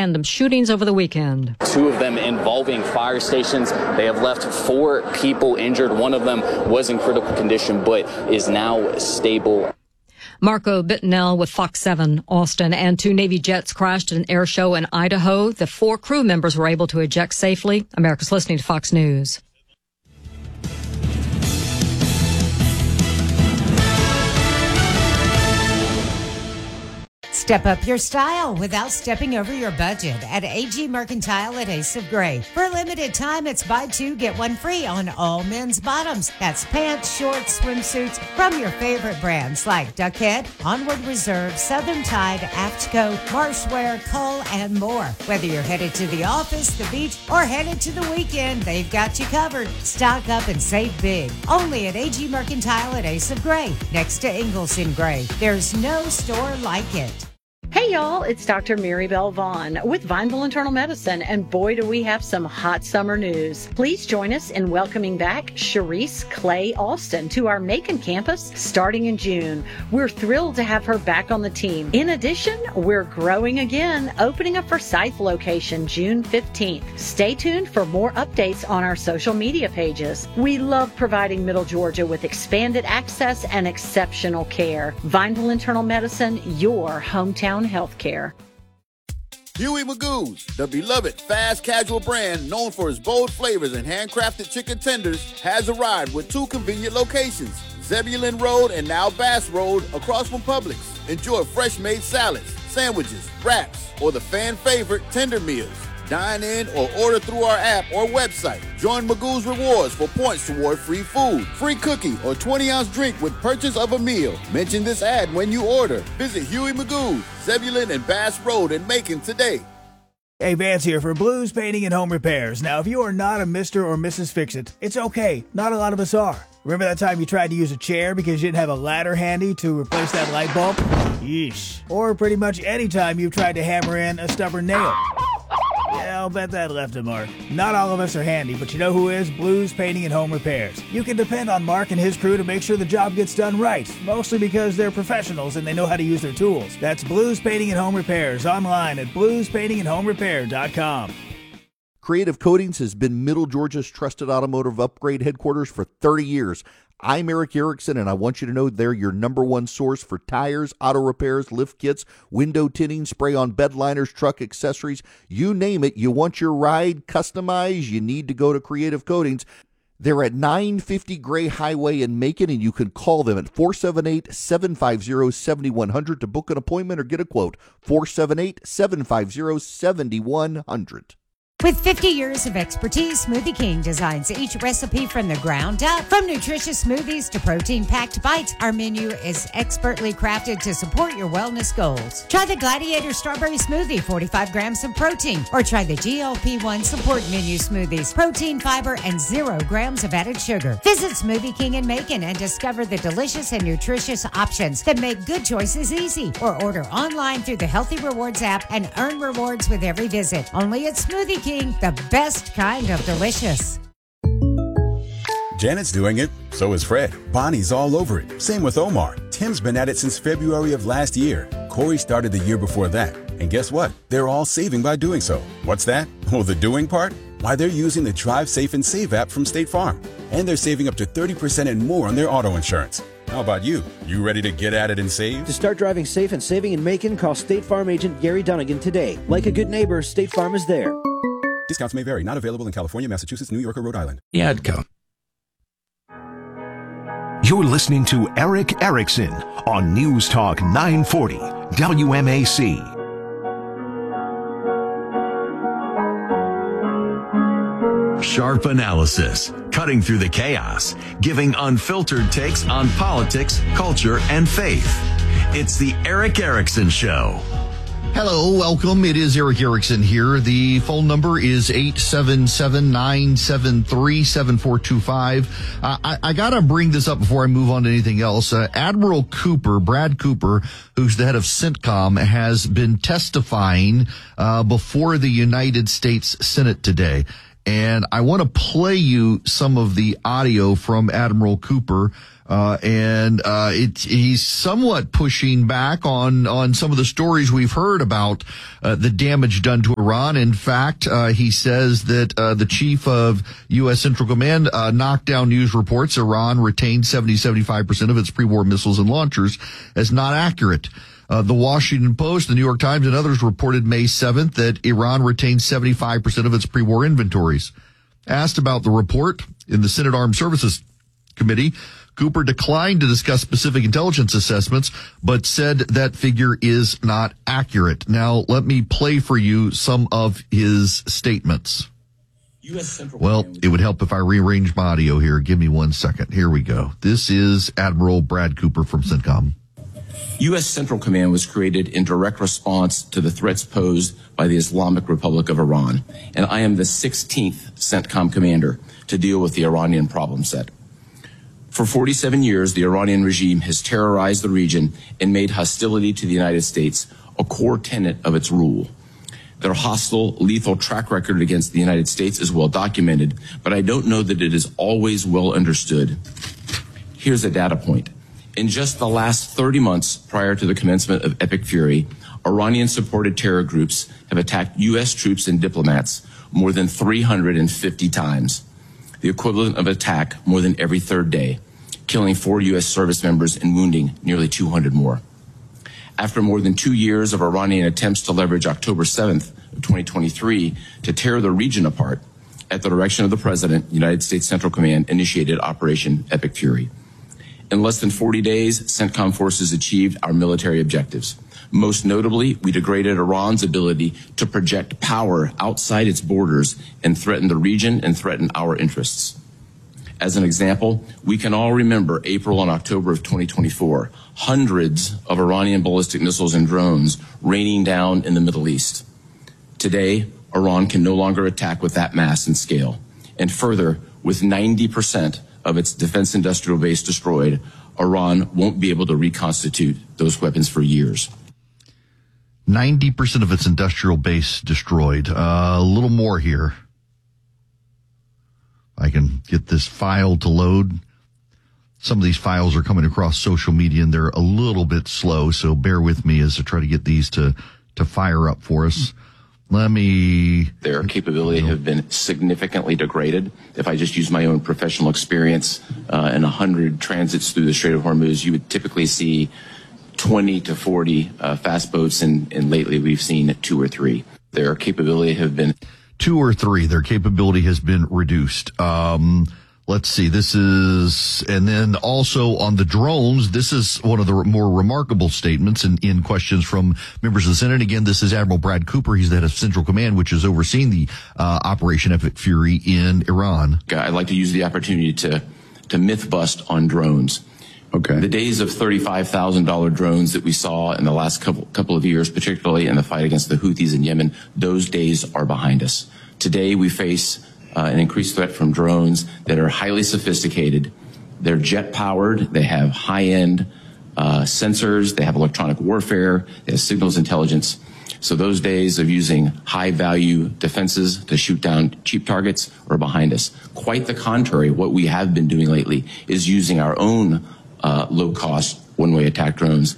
random shootings over the weekend. 2 of them involving fire stations. They have left 4 people injured. One of them was in critical condition, but is now stable. Marco Bittenell with Fox 7 Austin, and 2 Navy jets crashed at an air show in Idaho. The 4 crew members were able to eject safely. America's listening to Fox News. Step up your style without stepping over your budget at AG Mercantile at Ace of Gray. For a limited time, it's buy 2, get 1 free on all men's bottoms. That's pants, shorts, swimsuits from your favorite brands like Duckhead, Onward Reserve, Southern Tide, Aftco, Marshwear, Cull, and more. Whether you're headed to the office, the beach, or headed to the weekend, they've got you covered. Stock up and save big. Only at AG Mercantile at Ace of Gray, next to Ingalls in Gray. There's no store like it. Hey y'all, it's Dr. Mary Bell Vaughn with Vineville Internal Medicine, and boy do we have some hot summer news. Please join us in welcoming back Sharice Clay Alston to our Macon campus starting in June. We're thrilled to have her back on the team. In addition, we're growing again, opening a Forsyth location June 15th. Stay tuned for more updates on our social media pages. We love providing Middle Georgia with expanded access and exceptional care. Vineville Internal Medicine, your hometown healthcare. Huey Magoo's, the beloved fast casual brand known for its bold flavors and handcrafted chicken tenders, has arrived with 2 convenient locations, Zebulon Road and now Bass Road across from Publix. Enjoy fresh-made salads, sandwiches, wraps, or the fan favorite tender meals. Dine in or order through our app or website. Join Magoo's Rewards for points toward free food, free cookie, or 20-ounce drink with purchase of a meal. Mention this ad when you order. Visit Huey Magoo's, Zebulon and Bass Road in Macon today. Hey, Vance here for Blues Painting and Home Repairs. Now, if you are not a Mr. or Mrs. Fix-It, it's okay. Not a lot of us are. Remember that time you tried to use a chair because you didn't have a ladder handy to replace that light bulb? Yeesh. Or pretty much any time you've tried to hammer in a stubborn nail. Yeah, I'll bet that left a mark. Not all of us are handy, but you know who is? Blues Painting and Home Repairs. You can depend on Mark and his crew to make sure the job gets done right, mostly because they're professionals and they know how to use their tools. That's Blues Painting and Home Repairs, online at bluespaintingandhomerepair.com. Creative Coatings has been Middle Georgia's trusted automotive upgrade headquarters for 30 years. I'm Eric Erickson, and I want you to know they're your #1 source for tires, auto repairs, lift kits, window tinting, spray-on bed liners, truck accessories. You name it, you want your ride customized, you need to go to Creative Coatings. They're at 950 Gray Highway in Macon, and you can call them at 478-750-7100 to book an appointment or get a quote. 478-750-7100. With 50 years of expertise, Smoothie King designs each recipe from the ground up. From nutritious smoothies to protein-packed bites, our menu is expertly crafted to support your wellness goals. Try the Gladiator Strawberry Smoothie, 45 grams of protein. Or try the GLP-1 Support Menu Smoothies, protein, fiber, and 0 grams of added sugar. Visit Smoothie King in Macon and discover the delicious and nutritious options that make good choices easy. Or order online through the Healthy Rewards app and earn rewards with every visit. Only at Smoothie King, the best kind of delicious. Janet's doing it. So is Fred. Bonnie's all over it. Same with Omar. Tim's been at it since February of last year. Corey started the year before that. And guess what? They're all saving by doing so. What's that? Oh, the doing part? Why, they're using the Drive Safe and Save app from State Farm. And they're saving up to 30% and more on their auto insurance. How about you? You ready to get at it and save? To start driving safe and saving in Macon, call State Farm agent Gary Dunnigan today. Like a good neighbor, State Farm is there. Discounts may vary. Not available in California, Massachusetts, New York, or Rhode Island. The ad count. You're listening to Eric Erickson on News Talk 940 WMAC. Sharp analysis, cutting through the chaos, giving unfiltered takes on politics, culture, and faith. It's the Eric Erickson Show. Hello, welcome. It is Eric Erickson here. The phone number is 877-973-7425. I got to bring this up before I move on to anything else. Admiral Cooper, Brad Cooper, who's the head of CENTCOM, has been testifying before the United States Senate today. And I want to play you some of the audio from Admiral Cooper. He's somewhat pushing back on some of the stories we've heard about the damage done to Iran. In fact, he says that the chief of U.S. Central Command knocked down news reports Iran retained 70-75% of its pre-war missiles and launchers as not accurate. The Washington Post, the New York Times, and others reported May 7th that Iran retained 75% of its pre-war inventories. Asked about the report in the Senate Armed Services Committee, Cooper declined to discuss specific intelligence assessments, but said that figure is not accurate. Now, let me play for you some of his statements. Well, it would help if I rearrange my audio here. Give me 1 second. Here we go. This is Admiral Brad Cooper from CENTCOM. U.S. Central Command was created in direct response to the threats posed by the Islamic Republic of Iran, and I am the 16th CENTCOM commander to deal with the Iranian problem set. For 47 years, the Iranian regime has terrorized the region and made hostility to the United States a core tenet of its rule. Their hostile, lethal track record against the United States is well documented, but I don't know that it is always well understood. Here's a data point. In just the last 30 months prior to the commencement of Epic Fury, Iranian-supported terror groups have attacked U.S. troops and diplomats more than 350 times, the equivalent of an attack more than every third day, killing 4 U.S. service members and wounding nearly 200 more. After more than 2 years of Iranian attempts to leverage October 7th of 2023 to tear the region apart, at the direction of the President, United States Central Command initiated Operation Epic Fury. In less than 40 days, CENTCOM forces achieved our military objectives. Most notably, we degraded Iran's ability to project power outside its borders and threaten the region and threaten our interests. As an example, we can all remember April and October of 2024, hundreds of Iranian ballistic missiles and drones raining down in the Middle East. Today, Iran can no longer attack with that mass and scale. And further, with 90% of its defense industrial base destroyed, Iran won't be able to reconstitute those weapons for years. 90% of its industrial base destroyed. A little more here. I can get this file to load. Some of these files are coming across social media and they're a little bit slow, so bear with me as I try to get these to fire up for us. Their capability have been significantly degraded. If I just use my own professional experience, in 100 transits through the Strait of Hormuz, you would typically see 20 to 40 fast boats, and lately we've seen 2 or 3. Their capability have been 2 or 3. Their capability has been reduced. Let's see. And then also on the drones, this is one of the more remarkable statements in questions from members of the Senate. Again, this is Admiral Brad Cooper. He's the head of Central Command, which is overseeing the Operation Epic Fury in Iran. I'd like to use the opportunity to myth bust on drones. Okay. The days of $35,000 drones that we saw in the last couple of years, particularly in the fight against the Houthis in Yemen, those days are behind us. Today we face an increased threat from drones that are highly sophisticated. They're jet-powered. They have high-end sensors. They have electronic warfare. They have signals intelligence. So those days of using high-value defenses to shoot down cheap targets are behind us. Quite the contrary. What we have been doing lately is using our own low-cost one-way attack drones,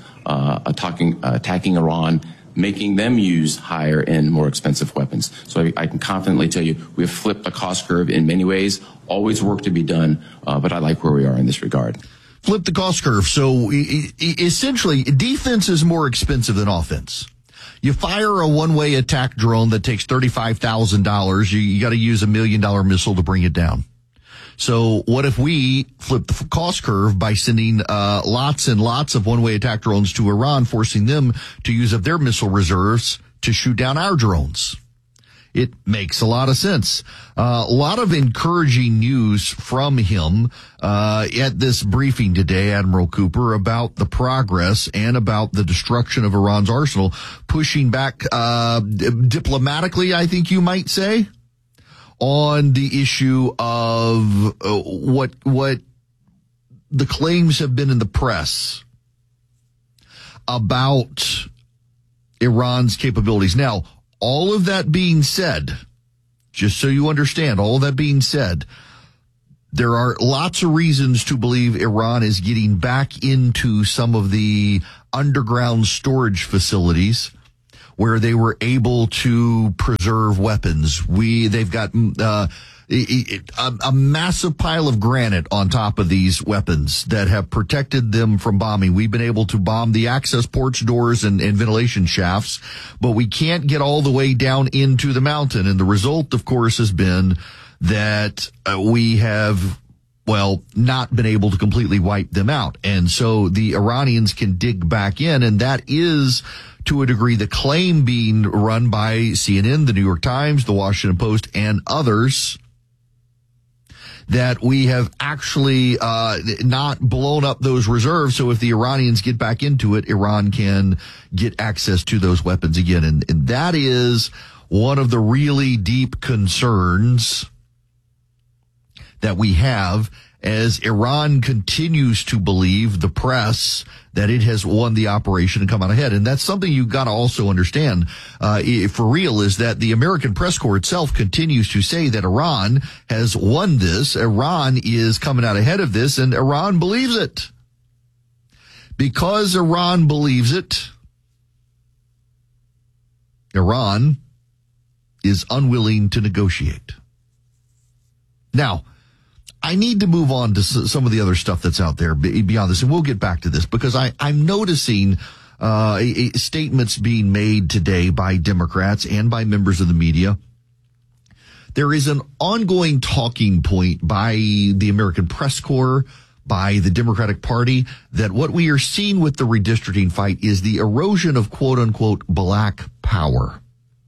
attacking Iran, making them use higher and more expensive weapons. So I can confidently tell you we have flipped the cost curve in many ways. Always work to be done, but I like where we are in this regard. Flip the cost curve. So essentially, defense is more expensive than offense. You fire a one-way attack drone that takes $35,000. You got to use $1 million missile to bring it down. So what if we flip the cost curve by sending lots and lots of one-way attack drones to Iran, forcing them to use up their missile reserves to shoot down our drones? It makes a lot of sense. A lot of encouraging news from him at this briefing today, Admiral Cooper, about the progress and about the destruction of Iran's arsenal, pushing back diplomatically, I think you might say, on the issue of what the claims have been in the press about Iran's capabilities. Now, all of that being said, just so you understand, all that being said, there are lots of reasons to believe Iran is getting back into some of the underground storage facilities where they were able to preserve weapons. They've got a massive pile of granite on top of these weapons that have protected them from bombing. We've been able to bomb the access ports, doors, and ventilation shafts, but we can't get all the way down into the mountain. And the result, of course, has been that we have, not been able to completely wipe them out. And so the Iranians can dig back in, and that is, to a degree, the claim being run by CNN, the New York Times, the Washington Post, and others, that we have actually not blown up those reserves. So if the Iranians get back into it, Iran can get access to those weapons again. And that is one of the really deep concerns that we have as Iran continues to believe, the press, that it has won the operation and come out ahead. And that's something you've got to also understand, for real, is that the American press corps itself continues to say that Iran has won this. Iran is coming out ahead of this, and Iran believes it. Because Iran believes it, Iran is unwilling to negotiate. Now, I need to move on to some of the other stuff that's out there beyond this, and we'll get back to this, because I'm noticing statements being made today by Democrats and by members of the media. There is an ongoing talking point by the American press corps, by the Democratic Party, that what we are seeing with the redistricting fight is the erosion of quote-unquote black power.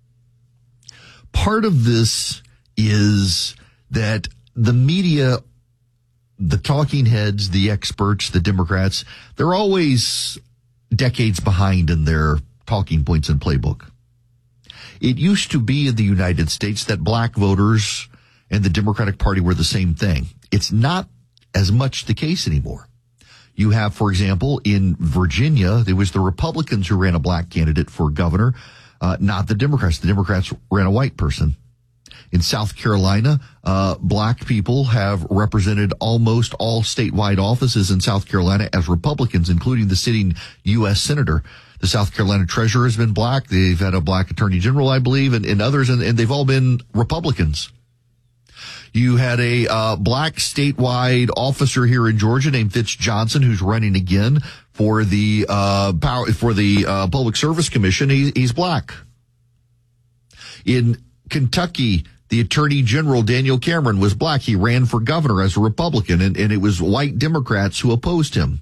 Part of this is that the media, the talking heads, the experts, the Democrats, they're always decades behind in their talking points and playbook. It used to be in the United States that black voters and the Democratic Party were the same thing. It's not as much the case anymore. You have, for example, in Virginia, there was the Republicans who ran a black candidate for governor, not the Democrats. The Democrats ran a white person. In South Carolina, black people have represented almost all statewide offices in South Carolina as Republicans, including the sitting U.S. Senator. The South Carolina treasurer has been black. They've had a black attorney general, I believe, and others, and they've all been Republicans. You had a black statewide officer here in Georgia named Fitz Johnson, who's running again for the Public Service Commission. He's black. In Kentucky, the Attorney General, Daniel Cameron, was black. He ran for governor as a Republican, and it was white Democrats who opposed him.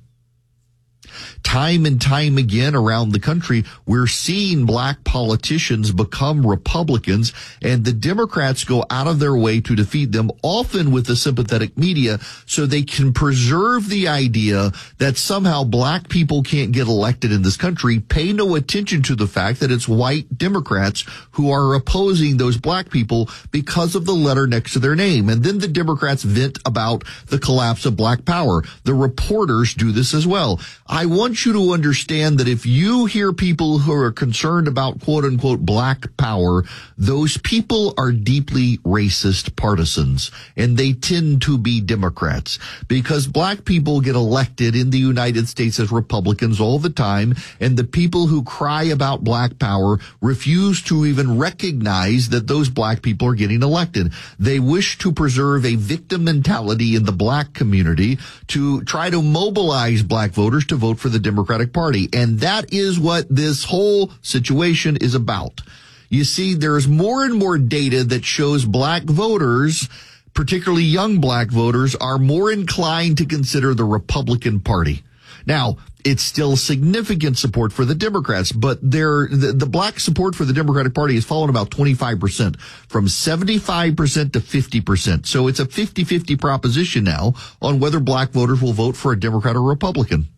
Time and time again around the country, we're seeing black politicians become Republicans, and the Democrats go out of their way to defeat them, often with the sympathetic media, so they can preserve the idea that somehow black people can't get elected in this country. Pay no attention to the fact that it's white Democrats who are opposing those black people because of the letter next to their name. And then the Democrats vent about the collapse of black power. The reporters do this as well. I want you to understand that if you hear people who are concerned about quote-unquote black power, those people are deeply racist partisans, and they tend to be Democrats, because black people get elected in the United States as Republicans all the time, and the people who cry about black power refuse to even recognize that those black people are getting elected. They wish to preserve a victim mentality in the black community to try to mobilize black voters to vote for the Democratic Party. And that is what this whole situation is about. You see, there's more and more data that shows black voters, particularly young black voters, are more inclined to consider the Republican Party. Now, it's still significant support for the Democrats, but the black support for the Democratic Party has fallen about 25%, from 75% to 50%. So it's a 50-50 proposition now on whether black voters will vote for a Democrat or Republican.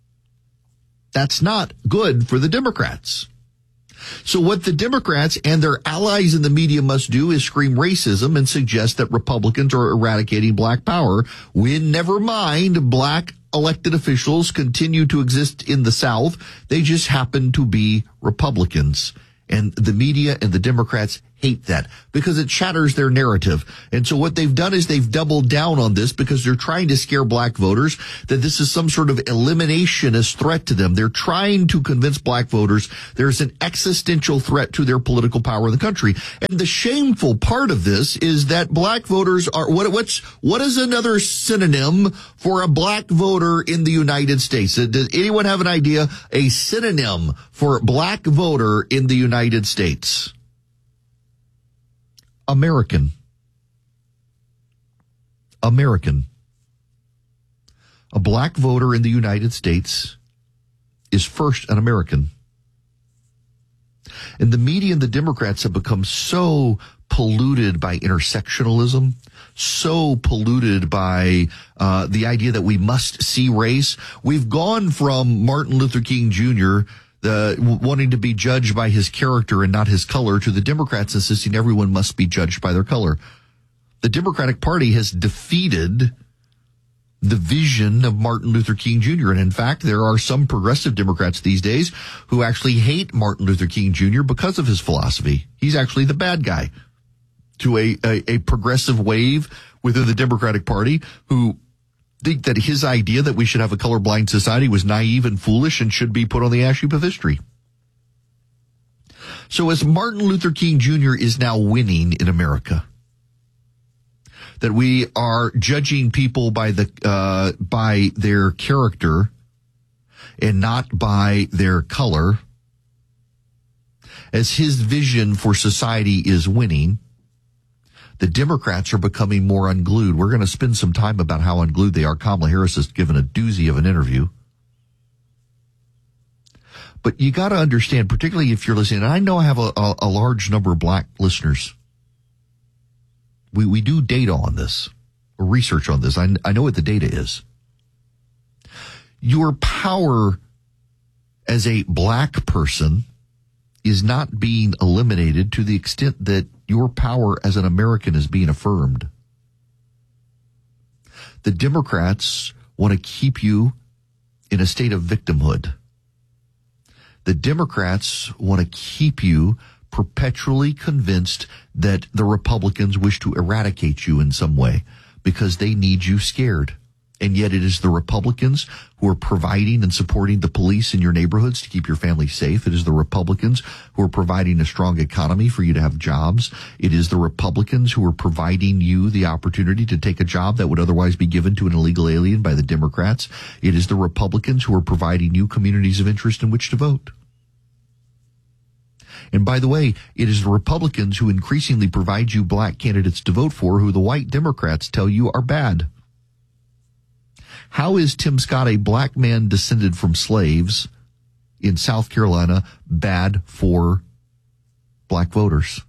That's not good for the Democrats. So what the Democrats and their allies in the media must do is scream racism and suggest that Republicans are eradicating black power, when, never mind, black elected officials continue to exist in the South. They just happen to be Republicans. And the media and the Democrats hate that because it shatters their narrative. And so what they've done is they've doubled down on this because they're trying to scare black voters that this is some sort of eliminationist threat to them. They're trying to convince black voters there's an existential threat to their political power in the country. And the shameful part of this is that black voters are, what is another synonym for a black voter in the United States? Does anyone have an idea? A synonym for black voter in the United States? American. American. A black voter in the United States is first an American. And the media and the Democrats have become so polluted by intersectionalism, so polluted by the idea that we must see race. We've gone from Martin Luther King Jr., wanting to be judged by his character and not his color, to the Democrats insisting everyone must be judged by their color. The Democratic Party has defeated the vision of Martin Luther King Jr. And in fact, there are some progressive Democrats these days who actually hate Martin Luther King Jr. because of his philosophy. He's actually the bad guy to a progressive wave within the Democratic Party who think that his idea that we should have a colorblind society was naive and foolish and should be put on the ash heap of history. So as Martin Luther King Jr. is now winning in America, that we are judging people by their character and not by their color, as his vision for society is winning, the Democrats are becoming more unglued. We're going to spend some time about how unglued they are. Kamala Harris has given a doozy of an interview. But you got to understand, particularly if you're listening, and I know I have a large number of black listeners. We do data on this, or research on this. I know what the data is. Your power as a black person is not being eliminated to the extent that your power as an American is being affirmed. The Democrats want to keep you in a state of victimhood. The Democrats want to keep you perpetually convinced that the Republicans wish to eradicate you in some way because they need you scared. And yet it is the Republicans who are providing and supporting the police in your neighborhoods to keep your family safe. It is the Republicans who are providing a strong economy for you to have jobs. It is the Republicans who are providing you the opportunity to take a job that would otherwise be given to an illegal alien by the Democrats. It is the Republicans who are providing you communities of interest in which to vote. And by the way, it is the Republicans who increasingly provide you black candidates to vote for who the white Democrats tell you are bad. How is Tim Scott, a black man descended from slaves in South Carolina, bad for black voters?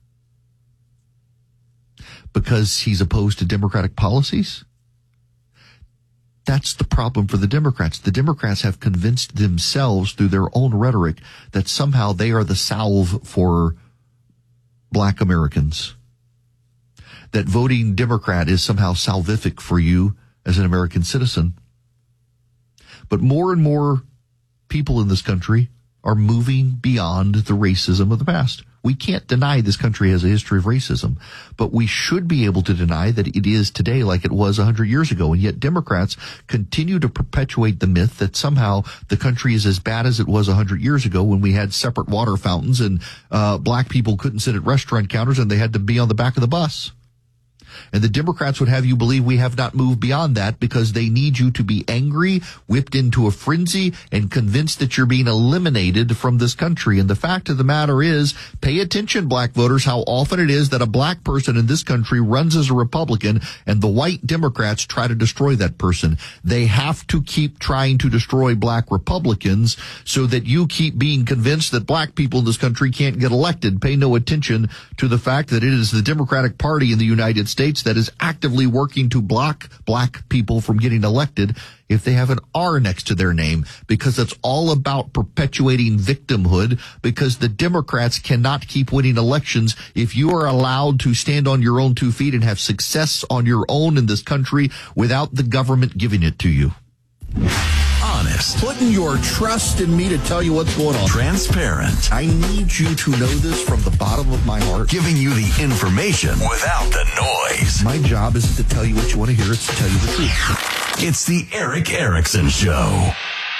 Because he's opposed to Democratic policies? That's the problem for the Democrats. The Democrats have convinced themselves through their own rhetoric that somehow they are the salve for black Americans. That voting Democrat is somehow salvific for you as an American citizen. But more and more people in this country are moving beyond the racism of the past. We can't deny this country has a history of racism, but we should be able to deny that it is today like it was 100 years ago. And yet Democrats continue to perpetuate the myth that somehow the country is as bad as it was 100 years ago when we had separate water fountains and black people couldn't sit at restaurant counters and they had to be on the back of the bus. And the Democrats would have you believe we have not moved beyond that because they need you to be angry, whipped into a frenzy, and convinced that you're being eliminated from this country. And the fact of the matter is, pay attention, black voters, how often it is that a black person in this country runs as a Republican and the white Democrats try to destroy that person. They have to keep trying to destroy black Republicans so that you keep being convinced that black people in this country can't get elected. Pay no attention to the fact that it is the Democratic Party in the United States that is actively working to block black people from getting elected if they have an R next to their name, because it's all about perpetuating victimhood, because the Democrats cannot keep winning elections if you are allowed to stand on your own 2 feet and have success on your own in this country without the government giving it to you. Honest. honest. Putting your trust in me to tell you what's going on. Transparent. I need you to know this from the bottom of my heart. Giving you the information without the noise. My job isn't to tell you what you want to hear, it's to tell you the truth. It's the Eric Erickson Show.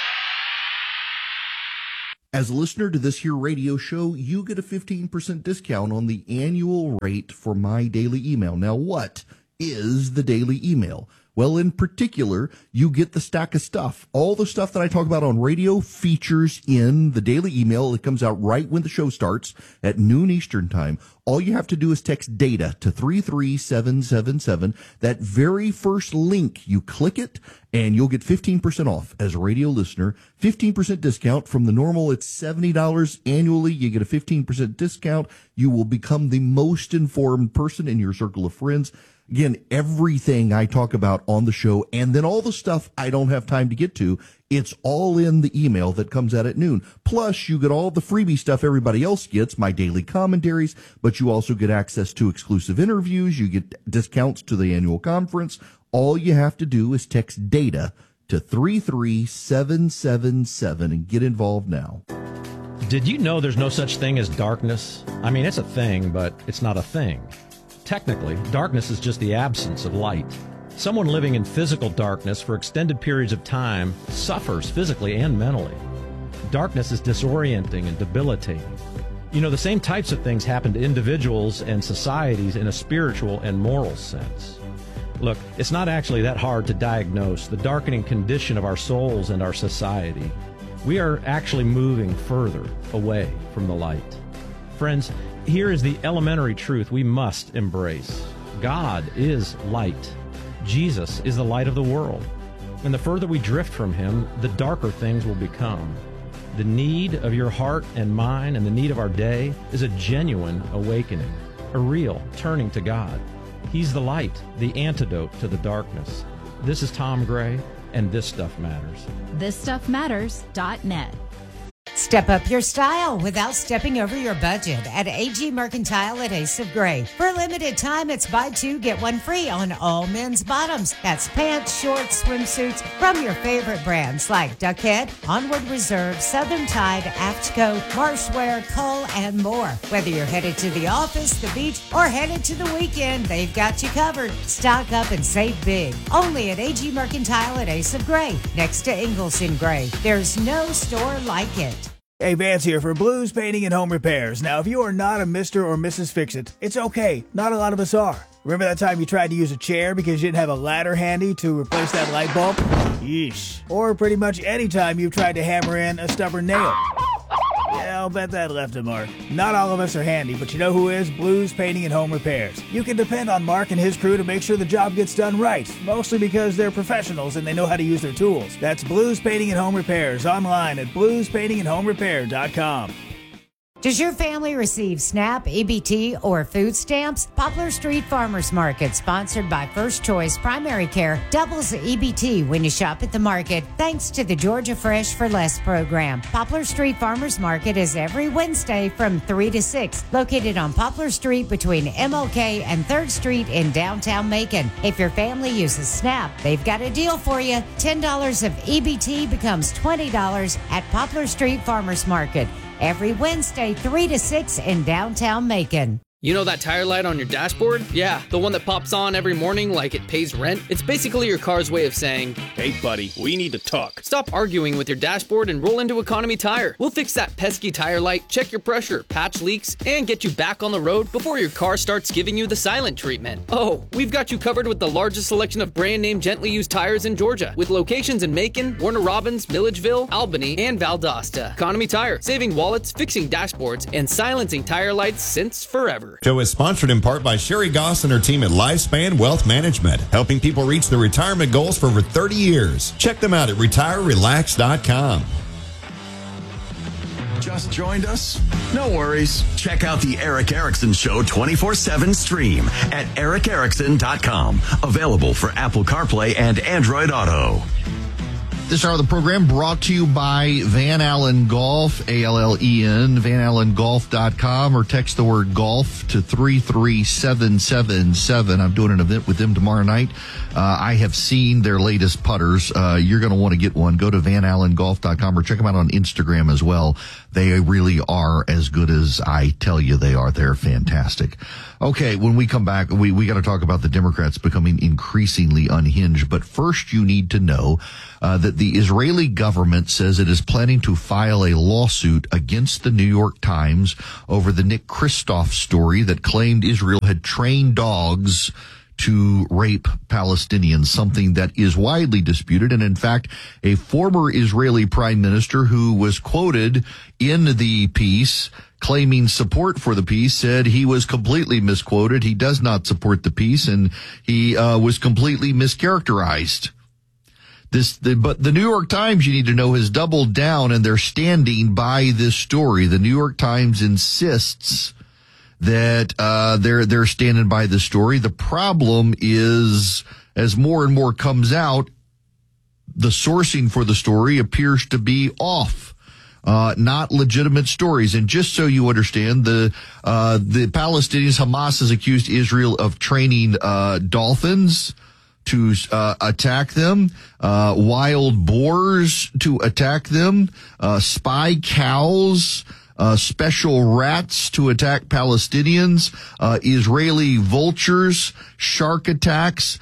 As a listener to this here radio show, you get a 15% discount on the annual rate for my daily email. Now, what is the daily email? Well, in particular, you get the stack of stuff. All the stuff that I talk about on radio features in the daily email. It comes out right when the show starts at noon Eastern time. All you have to do is text DATA to 33777. That very first link, you click it, and you'll get 15% off as a radio listener. 15% discount from the normal. It's $70 annually. You get a 15% discount. You will become the most informed person in your circle of friends. Again, everything I talk about on the show, and then all the stuff I don't have time to get to, it's all in the email that comes out at noon. Plus, you get all the freebie stuff everybody else gets, my daily commentaries, but you also get access to exclusive interviews. You get discounts to the annual conference. All you have to do is text DATA to 33777 and get involved now. Did you know there's no such thing as darkness? I mean, it's a thing, but it's not a thing. Technically, darkness is just the absence of light. Someone living in physical darkness for extended periods of time suffers physically and mentally. Darkness is disorienting and debilitating. You know, the same types of things happen to individuals and societies in a spiritual and moral sense. Look, it's not actually that hard to diagnose the darkening condition of our souls and our society. We are actually moving further away from the light. Friends, here is the elementary truth we must embrace. God is light. Jesus is the light of the world. And the further we drift from him, the darker things will become. The need of your heart and mine and the need of our day is a genuine awakening, a real turning to God. He's the light, the antidote to the darkness. This is Tom Gray, and This Stuff Matters. ThisStuffMatters.net. Step up your style without stepping over your budget at AG Mercantile at Ace of Gray. For a limited time, it's buy two, get one free on all men's bottoms. That's pants, shorts, swimsuits from your favorite brands like Duckhead, Onward Reserve, Southern Tide, Aftco, Marshwear, Cull, and more. Whether you're headed to the office, the beach, or headed to the weekend, they've got you covered. Stock up and save big. Only at AG Mercantile at Ace of Gray, next to Ingalls in Gray. There's no store like it. Hey, Vance here for Blues Painting and Home Repairs. Now, if you are not a Mr. or Mrs. Fix-It, it's okay. Not a lot of us are. Remember that time you tried to use a chair because you didn't have a ladder handy to replace that light bulb? Yeesh. Or pretty much any time you've tried to hammer in a stubborn nail. Yeah, I'll bet that left a mark. Not all of us are handy, but you know who is? Blues Painting and Home Repairs. You can depend on Mark and his crew to make sure the job gets done right, mostly because they're professionals and they know how to use their tools. That's Blues Painting and Home Repairs online at bluespaintingandhomerepair.com. Does your family receive SNAP, EBT, or food stamps? Poplar Street Farmers Market, sponsored by First Choice Primary Care, doubles EBT when you shop at the market thanks to the Georgia Fresh for Less program. Poplar Street Farmers Market is every Wednesday from 3 to 6, located on Poplar Street between MLK and 3rd Street in downtown Macon. If your family uses SNAP, they've got a deal for you. $10 of EBT becomes $20 at Poplar Street Farmers Market. Every Wednesday, 3 to 6 in downtown Macon. You know that tire light on your dashboard? Yeah, the one that pops on every morning like it pays rent? It's basically your car's way of saying, hey buddy, we need to talk. Stop arguing with your dashboard and roll into Economy Tire. We'll fix that pesky tire light, check your pressure, patch leaks, and get you back on the road before your car starts giving you the silent treatment. Oh, we've got you covered with the largest selection of brand name gently used tires in Georgia, with locations in Macon, Warner Robins, Milledgeville, Albany, and Valdosta. Economy Tire, saving wallets, fixing dashboards, and silencing tire lights since forever. Show is sponsored in part by Sherry Goss and her team at Lifespan Wealth Management, helping people reach their retirement goals for over 30 years. Check them out at retirerelax.com. Just joined us? No worries. Check out the Eric Erickson Show 24/7 stream at ericerickson.com. Available for Apple CarPlay and Android Auto. This hour of the program brought to you by Van Allen Golf, ALLEN, VanAllenGolf.com, or text the word golf to 33777. I'm doing an event with them tomorrow night. I have seen their latest putters. You're going to want to get one. Go to VanAllenGolf.com or check them out on Instagram as well. They really are as good as I tell you they are. They're fantastic. Okay, when we come back, we got to talk about the Democrats becoming increasingly unhinged. But first, you need to know that the Israeli government says it is planning to file a lawsuit against the New York Times over the Nick Kristof story that claimed Israel had trained dogs to rape Palestinians, something that is widely disputed. And in fact, a former Israeli prime minister who was quoted in the piece claiming support for the piece said he was completely misquoted. He does not support the piece, and he was completely mischaracterized. But the New York Times, you need to know, has doubled down, and they're standing by this story. The New York Times insists that they're standing by the story. The problem is, as more and more comes out, the sourcing for the story appears to be off. Not legitimate stories. And just so you understand, the Palestinians, Hamas has accused Israel of training dolphins to attack them, wild boars to attack them, spy cows, special rats to attack Palestinians, Israeli vultures, shark attacks,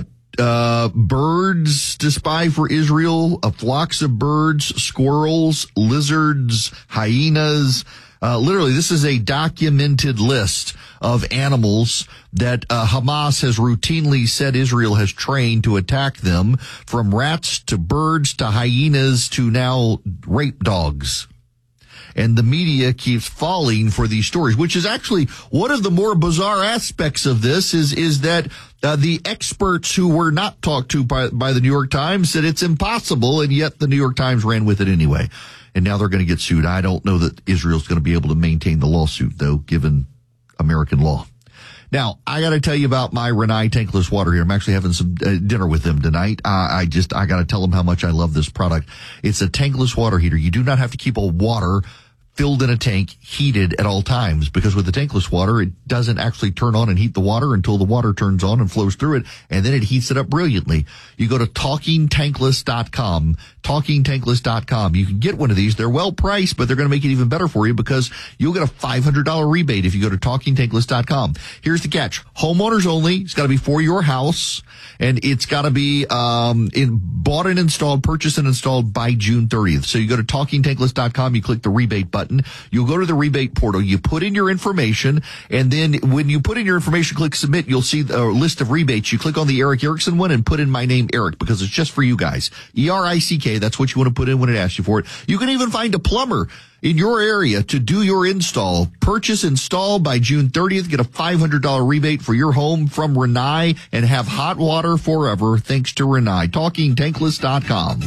birds to spy for Israel, flocks of birds, squirrels, lizards, hyenas. Literally, this is a documented list of animals that Hamas has routinely said Israel has trained to attack them, from rats to birds to hyenas to now rape dogs. And the media keeps falling for these stories, which is actually one of the more bizarre aspects of this is that the experts who were not talked to by the New York Times said it's impossible, and yet the New York Times ran with it anyway. And now they're going to get sued. I don't know that Israel's going to be able to maintain the lawsuit, though, given American law. Now, I got to tell you about my Rinnai tankless water here. I'm actually having some dinner with them tonight. I got to tell them how much I love this product. It's a tankless water heater. You do not have to keep a water filled in a tank, heated at all times, because with the tankless water, it doesn't actually turn on and heat the water until the water turns on and flows through it, and then it heats it up brilliantly. You go to TalkingTankless.com, TalkingTankless.com. You can get one of these. They're well priced, but they're going to make it even better for you because you'll get a $500 rebate if you go to TalkingTankless.com. Here's the catch. Homeowners only. It's got to be for your house, and it's got to be bought and installed, purchased and installed by June 30th. So you go to TalkingTankless.com, you click the rebate button. You'll go to the rebate portal. You put in your information, and then when you put in your information, click submit, you'll see the list of rebates. You click on the Eric Erickson one and put in my name, Eric, because it's just for you guys. ERICK, that's what you want to put in when it asks you for it. You can even find a plumber in your area to do your install. Purchase, install by June 30th. Get a $500 rebate for your home from Rinnai and have hot water forever thanks to Rinnai. TalkingTankless.com.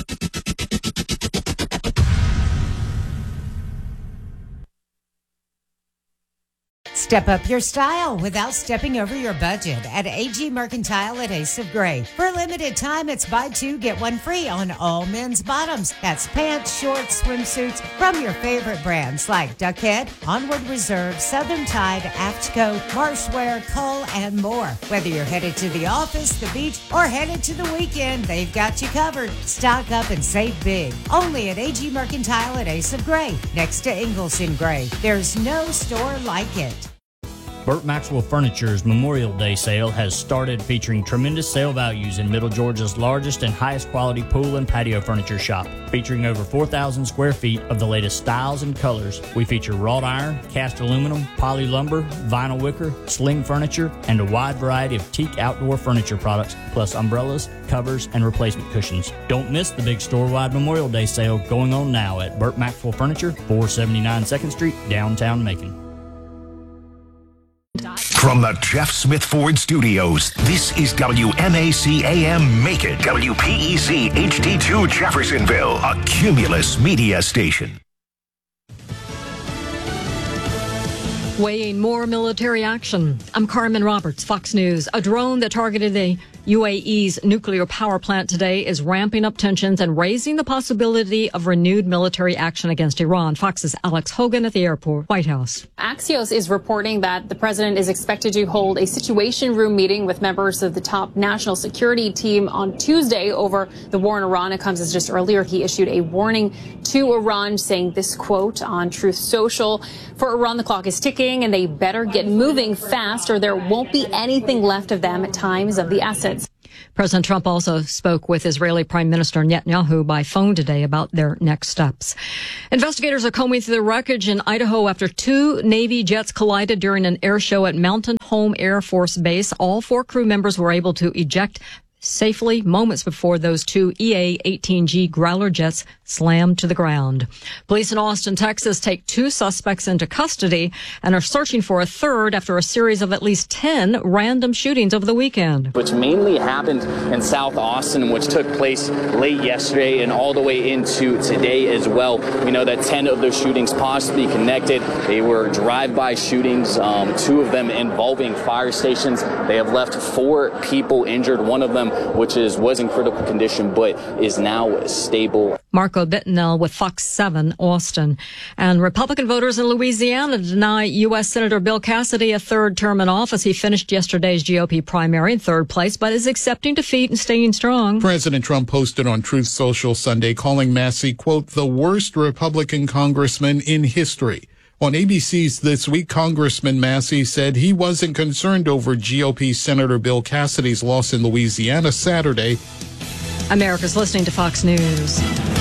Step up your style without stepping over your budget at AG Mercantile at Ace of Gray. For a limited time, it's buy two, get one free on all men's bottoms. That's pants, shorts, swimsuits from your favorite brands like Duckhead, Onward Reserve, Southern Tide, Aftco, Marshwear, Cull, and more. Whether you're headed to the office, the beach, or headed to the weekend, they've got you covered. Stock up and save big. Only at AG Mercantile at Ace of Gray, next to Ingalls in Gray. There's no store like it. Burt Maxwell Furniture's Memorial Day sale has started, featuring tremendous sale values in Middle Georgia's largest and highest quality pool and patio furniture shop. Featuring over 4,000 square feet of the latest styles and colors, we feature wrought iron, cast aluminum, poly lumber, vinyl wicker, sling furniture, and a wide variety of teak outdoor furniture products, plus umbrellas, covers, and replacement cushions. Don't miss the big store-wide Memorial Day sale going on now at Burt Maxwell Furniture, 479 2nd Street, downtown Macon. From the Jeff Smith Ford Studios, this is WMAC AM Macon, WPEC HD2 Jeffersonville, a Cumulus media station. Weighing more military action. I'm Carmen Roberts, Fox News. A drone that targeted a UAE's nuclear power plant today is ramping up tensions and raising the possibility of renewed military action against Iran. Fox's Alex Hogan at the airport, White House. Axios is reporting that the president is expected to hold a Situation Room meeting with members of the top national security team on Tuesday over the war in Iran. It comes as just earlier he issued a warning to Iran, saying this quote on Truth Social: "For Iran, the clock is ticking and they better get moving fast or there won't be anything left of them. Time is of the essence." President Trump also spoke with Israeli Prime Minister Netanyahu by phone today about their next steps. Investigators are combing through the wreckage in Idaho after two Navy jets collided during an air show at Mountain Home Air Force Base. All four crew members were able to eject safely moments before those two EA-18G Growler jets slammed to the ground. Police in Austin, Texas take two suspects into custody and are searching for a third after a series of at least 10 random shootings over the weekend. Which mainly happened in South Austin, which took place late yesterday and all the way into today as well. We know that 10 of those shootings possibly connected. They were drive-by shootings, two of them involving fire stations. They have left 4 people injured. One of them, which was in critical condition, but is now stable. Marco Bittenell with Fox 7 Austin. And Republican voters in Louisiana deny U.S. Senator Bill Cassidy a third term in office. He finished yesterday's GOP primary in third place, but is accepting defeat and staying strong. President Trump posted on Truth Social Sunday calling Massey, quote, the worst Republican congressman in history. On ABC's This Week, Congressman Massey said he wasn't concerned over GOP Senator Bill Cassidy's loss in Louisiana Saturday. America's listening to Fox News.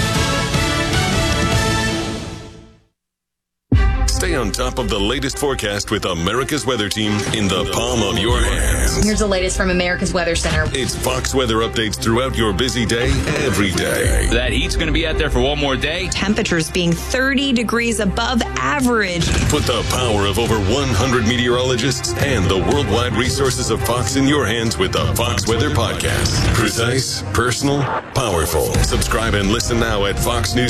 Stay on top of the latest forecast with America's Weather Team in the palm of your hands. Here's the latest from America's Weather Center. It's Fox weather updates throughout your busy day, every day. That heat's going to be out there for one more day. Temperatures being 30 degrees above average. Put the power of over 100 meteorologists and the worldwide resources of Fox in your hands with the Fox Weather Podcast. Precise, personal, powerful. Subscribe and listen now at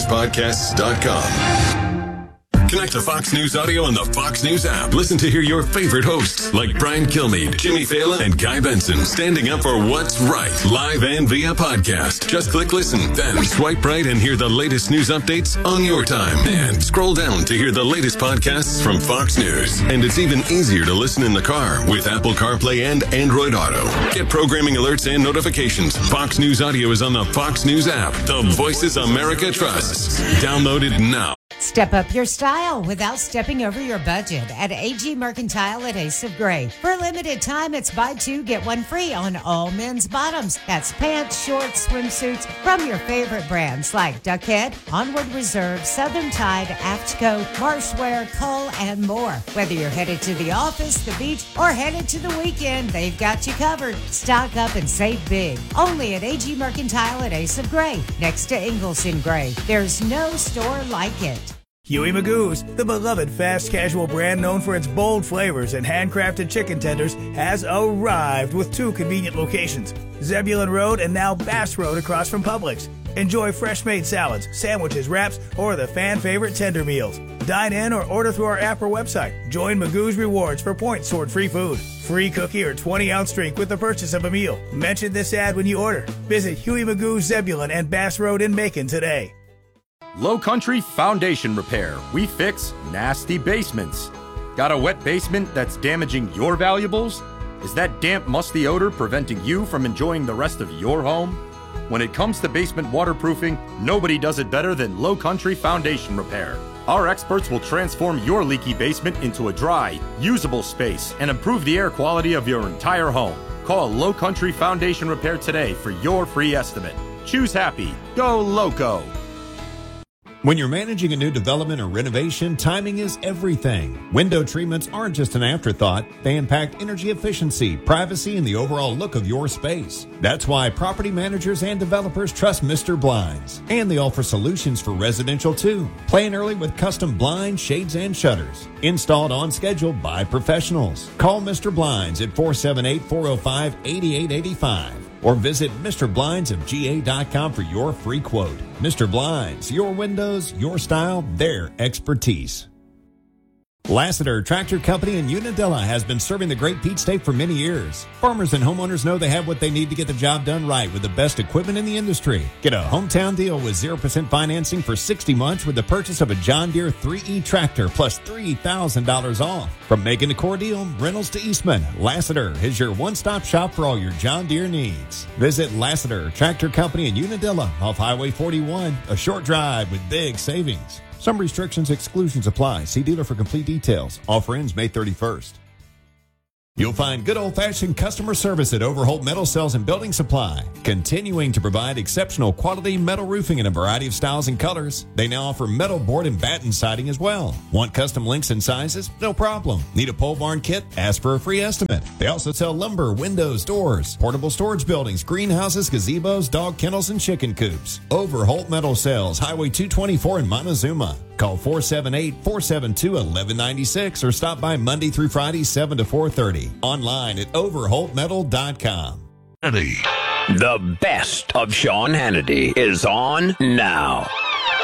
foxnewspodcasts.com. Connect to Fox News Audio on the Fox News app. Listen to hear your favorite hosts like Brian Kilmeade, Jimmy Fallon, and Guy Benson standing up for what's right, live and via podcast. Just click listen, then swipe right and hear the latest news updates on your time. And scroll down to hear the latest podcasts from Fox News. And it's even easier to listen in the car with Apple CarPlay and Android Auto. Get programming alerts and notifications. Fox News Audio is on the Fox News app. The voices America trusts. Download it now. Step up your style without stepping over your budget at AG Mercantile at Ace of Gray. For a limited time, it's buy 2, get 1 free on all men's bottoms. That's pants, shorts, swimsuits from your favorite brands like Duckhead, Onward Reserve, Southern Tide, Aftco, Marshwear, Cull, and more. Whether you're headed to the office, the beach, or headed to the weekend, they've got you covered. Stock up and save big. Only at AG Mercantile at Ace of Gray, next to Ingalls in Gray. There's no store like it. Huey Magoo's, the beloved fast casual brand known for its bold flavors and handcrafted chicken tenders, has arrived with 2 convenient locations, Zebulon Road and now Bass Road across from Publix. Enjoy fresh-made salads, sandwiches, wraps, or the fan-favorite tender meals. Dine in or order through our app or website. Join Magoo's Rewards for points toward free food, free cookie, or 20-ounce drink with the purchase of a meal. Mention this ad when you order. Visit Huey Magoo's Zebulon and Bass Road in Macon today. Low Country Foundation Repair. We fix nasty basements. Got a wet basement that's damaging your valuables? Is that damp, musty odor preventing you from enjoying the rest of your home? When it comes to basement waterproofing, nobody does it better than Low Country Foundation Repair. Our experts will transform your leaky basement into a dry, usable space and improve the air quality of your entire home. Call Low Country Foundation Repair today for your free estimate. Choose happy. Go Loco. When you're managing a new development or renovation, timing is everything. Window treatments aren't just an afterthought. They impact energy efficiency, privacy, and the overall look of your space. That's why property managers and developers trust Mr. Blinds. And they offer solutions for residential too. Plan early with custom blinds, shades, and shutters. Installed on schedule by professionals. Call Mr. Blinds at 478-405-8885. Or visit MrBlindsofGA.com for your free quote. Mr. Blinds, your windows, your style, their expertise. Lassiter Tractor Company in Unadilla has been serving the Great Peach State for many years. Farmers and homeowners know they have what they need to get the job done right with the best equipment in the industry. Get a hometown deal with 0% financing for 60 months with the purchase of a John Deere 3E tractor plus $3,000 off. From making the core deal, rentals to Eastman, Lassiter is your one-stop shop for all your John Deere needs. Visit Lassiter Tractor Company in Unadilla off Highway 41, a short drive with big savings. Some restrictions, exclusions apply. See dealer for complete details. Offer ends May 31st. You'll find good old-fashioned customer service at Overholt Metal Cells and Building Supply, continuing to provide exceptional quality metal roofing in a variety of styles and colors. They now offer metal board and batten siding as well. Want custom links and sizes? No problem. Need a pole barn kit? Ask for a free estimate. They also sell lumber, windows, doors, portable storage buildings, greenhouses, gazebos, dog kennels, and chicken coops. Overholt Metal Cells, Highway 224 in Montezuma. Call 478-472-1196 or stop by Monday through Friday, 7 to 4:30. Online at overholtmetal.com. The best of Sean Hannity is on now.